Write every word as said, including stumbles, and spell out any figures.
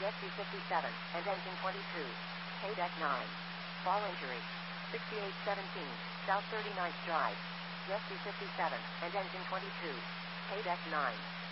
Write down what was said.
S U fifty-seven, and engine twenty-two. K deck nine. Fall injury. sixty-eight seventeen, South thirty-ninth Drive. S U fifty-seven, and engine twenty-two. K deck nine.